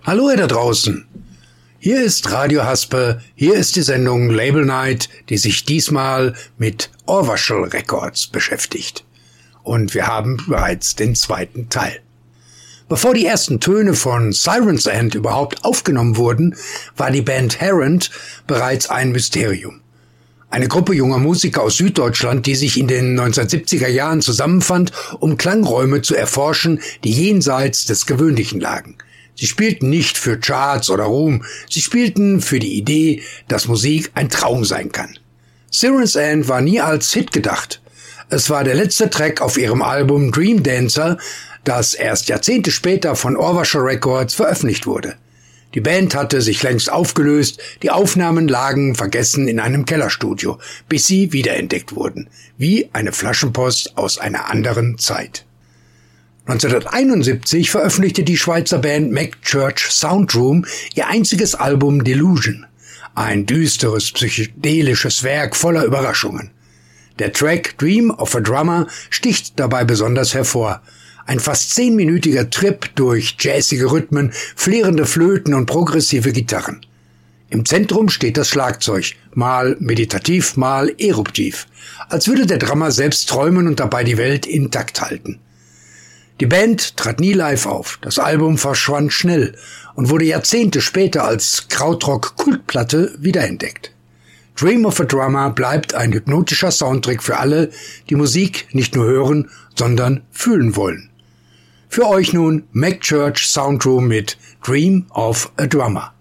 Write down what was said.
Hallo ihr da draußen. Hier ist Radio Haspe, hier ist die Sendung Label Night, die sich diesmal mit Orvachel Records beschäftigt. Und wir haben bereits den zweiten Teil. Bevor die ersten Töne von Sirens End überhaupt aufgenommen wurden, war die Band Herent bereits ein Mysterium. Eine Gruppe junger Musiker aus Süddeutschland, die sich in den 1970er Jahren zusammenfand, um Klangräume zu erforschen, die jenseits des Gewöhnlichen lagen. Sie spielten nicht für Charts oder Ruhm, sie spielten für die Idee, dass Musik ein Traum sein kann. Sirens End war nie als Hit gedacht. Es war der letzte Track auf ihrem Album Dream Dancer, das erst Jahrzehnte später von Orvachel Records veröffentlicht wurde. Die Band hatte sich längst aufgelöst, die Aufnahmen lagen vergessen in einem Kellerstudio, bis sie wiederentdeckt wurden, wie eine Flaschenpost aus einer anderen Zeit. 1971 veröffentlichte die Schweizer Band McChurch Soundroom ihr einziges Album Delusion, ein düsteres, psychedelisches Werk voller Überraschungen. Der Track Dream of a Drummer sticht dabei besonders hervor. Ein fast 10-minütiger Trip durch jazzige Rhythmen, flirrende Flöten und progressive Gitarren. Im Zentrum steht das Schlagzeug, mal meditativ, mal eruptiv, als würde der Drummer selbst träumen und dabei die Welt intakt halten. Die Band trat nie live auf, das Album verschwand schnell und wurde Jahrzehnte später als Krautrock-Kultplatte wiederentdeckt. Dream of a Drummer bleibt ein hypnotischer Soundtrack für alle, die Musik nicht nur hören, sondern fühlen wollen. Für euch nun McChurch Soundroom mit Dream of a Drummer.